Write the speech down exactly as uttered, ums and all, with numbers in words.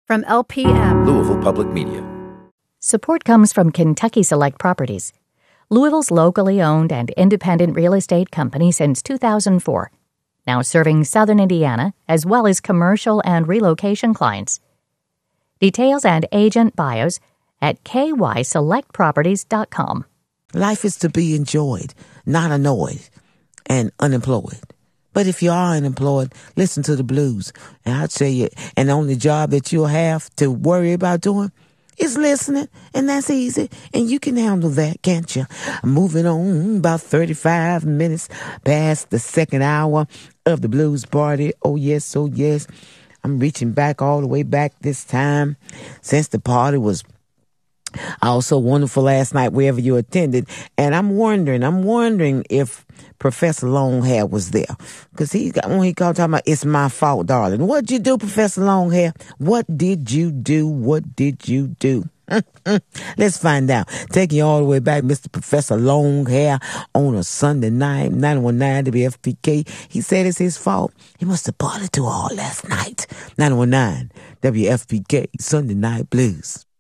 From L P M, Louisville Public Media. Support comes from Kentucky Select Properties, Louisville's locally owned and independent real estate company since two thousand four, now serving southern Indiana as well as commercial and relocation clients. Details and agent bios at k y select properties dot com. Life is to be enjoyed, not annoyed and unemployed. But if you are unemployed, listen to the blues. And I'll tell you, and the only job that you'll have to worry about doing is listening. And that's easy. And you can handle that, can't you? Moving on, about thirty-five minutes past the second hour of the blues party. Oh, yes, oh, yes. I'm reaching back all the way back this time since the party was also wonderful last night wherever you attended. And I'm wondering, I'm wondering if Professor Longhair was there. Because he got, when he called talking about, it's my fault, darling. What'd you do, Professor Longhair? What did you do? What did you do? Let's find out. Taking you all the way back, Mister Professor Longhair on a Sunday night, nine one nine W F P K. He said it's his fault. He must have partied too hard last night. nine one nine W F P K, Sunday Night Blues.